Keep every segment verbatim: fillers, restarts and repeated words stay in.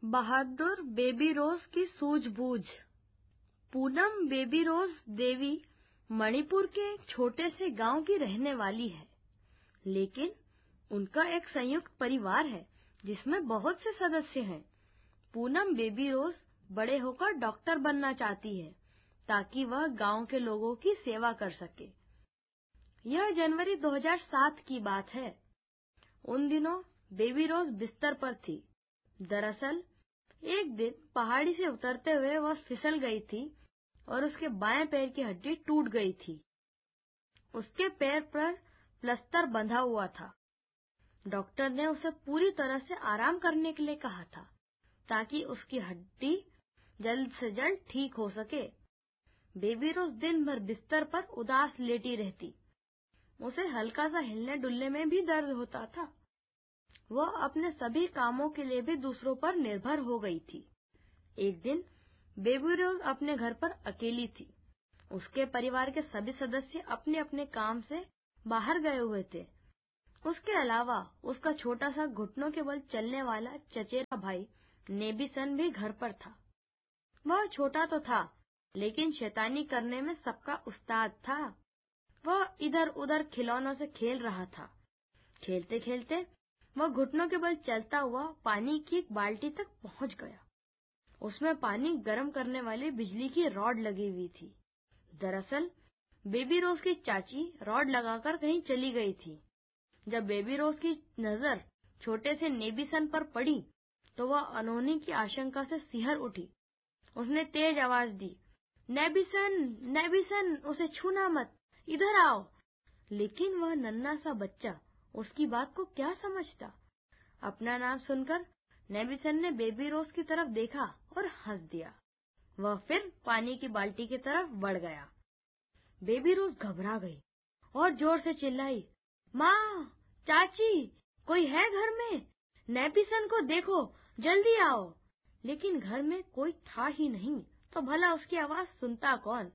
बहादुर baby रोज की सूझबूझ। Poonam baby रोज देवी मणिपुर के एक छोटे से गांव की रहने वाली है, लेकिन उनका एक संयुक्त परिवार है जिसमें बहुत से सदस्य हैं। पूनम बेबी रोज बड़े होकर डॉक्टर बनना चाहती है ताकि वह गांव के लोगों की सेवा कर सके। यह जनवरी दो हज़ार सात की बात है। उन दिनों बेबी रोज बिस्तर पर थी। दरअसल एक दिन पहाड़ी से उतरते हुए वह फिसल गई थी और उसके बाएं पैर की हड्डी टूट गई थी। उसके पैर पर प्लास्टर बंधा हुआ था। डॉक्टर ने उसे पूरी तरह से आराम करने के लिए कहा था ताकि उसकी हड्डी जल्द से जल्द ठीक हो सके। बेबी रोज दिन भर बिस्तर पर उदास लेटी रहती। उसे हल्का सा हिलने डुलने में भी दर्द होता था। वह अपने सभी कामों के लिए भी दूसरों पर निर्भर हो गई थी। एक दिन बेबी रोज अपने घर पर अकेली थी। उसके परिवार के सभी सदस्य अपने अपने काम से बाहर गए हुए थे। उसके अलावा उसका छोटा सा घुटनों के बल चलने वाला चचेरा भाई नेबिसन भी घर पर था। वह छोटा तो था, लेकिन शैतानी करने में सबका उस्ताद था। वह इधर उधर खिलौनों से खेल रहा था। खेलते खेलते वह घुटनों के बल चलता हुआ पानी की एक बाल्टी तक पहुंच गया। उसमें पानी गर्म करने वाली बिजली की रॉड लगी हुई थी। दरअसल बेबी रोज की चाची रॉड लगाकर कहीं चली गई थी। जब बेबी रोज की नजर छोटे से नेबिसन पर पड़ी तो वह अनहोनी की आशंका से सिहर उठी। उसने तेज आवाज दी, नेबिसन, नेबिसन, उसे छूना मत, इधर आओ। लेकिन वह नन्हा सा बच्चा उसकी बात को क्या समझता। अपना नाम सुनकर नेबिसन ने बेबी रोज की तरफ देखा और हंस दिया। वह फिर पानी की बाल्टी की तरफ बढ़ गया। बेबी रोज घबरा गई और जोर से चिल्लाई, माँ, चाची, कोई है घर में? नेबिसन को देखो, जल्दी आओ। लेकिन घर में कोई था ही नहीं, तो भला उसकी आवाज सुनता कौन।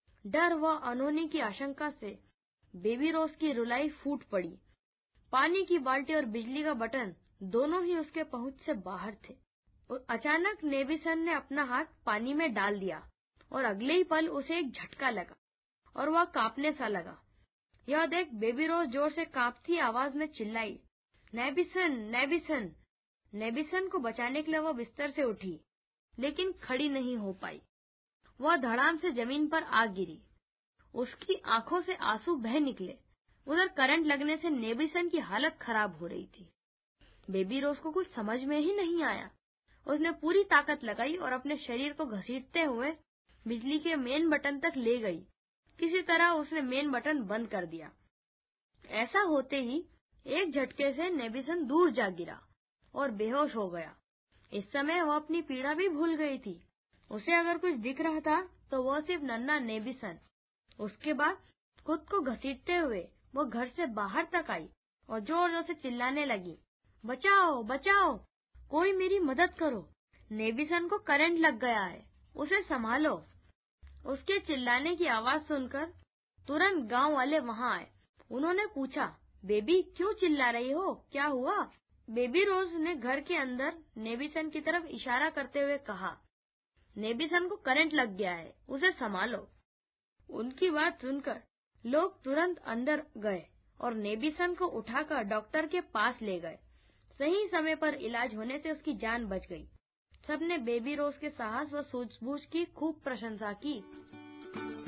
डर व अनहोनी की आशंका से बेबी रोज की रुलाई फूट पड़ी। पानी की बाल्टी और बिजली का बटन दोनों ही उसके पहुंच से बाहर थे। अचानक नेबिसन ने अपना हाथ पानी में डाल दिया और अगले ही पल उसे एक झटका लगा और वह कांपने सा लगा। यह देख बेबी रोज जोर से कांपती आवाज में चिल्लाई, नेबिसन, नेबिसन। नेबिसन को बचाने के लिए वह बिस्तर से उठी, लेकिन खड़ी नहीं हो पाई। वह धड़ाम से जमीन पर आ गिरी। उसकी आंखों से आंसू बह निकले। उधर करंट लगने से नेबिसन की हालत खराब हो रही थी। बेबी रोज को कुछ समझ में ही नहीं आया। उसने पूरी ताकत लगाई और अपने शरीर को घसीटते हुए बिजली के मेन बटन तक ले गई। किसी तरह उसने मेन बटन बंद कर दिया। ऐसा होते ही एक झटके से नेबिसन दूर जा गिरा और बेहोश हो गया। इस समय वह अपनी पीड़ा भी भूल गई थी। उसे अगर कुछ दिख रहा था तो वह सिर्फ नन्हा नेबिसन। उसके बाद खुद को घसीटते हुए वो घर से बाहर तक आई और जोर जोर से चिल्लाने लगी, बचाओ, बचाओ, कोई मेरी मदद करो, नेबिसन को करंट लग गया है, उसे संभालो। उसके चिल्लाने की आवाज सुनकर तुरंत गांव वाले वहां आए। उन्होंने पूछा, बेबी, क्यों चिल्ला रही हो, क्या हुआ? बेबी रोज ने घर के अंदर नेबिसन की तरफ इशारा करते हुए कहा, नेबिसन को करंट लग गया है, उसे संभालो। उनकी बात सुनकर लोग तुरंत अंदर गए और नेबिसन को उठाकर डॉक्टर के पास ले गए। सही समय पर इलाज होने से उसकी जान बच गई। सबने बेबी रोज के साहस व सूझबूझ की खूब प्रशंसा की।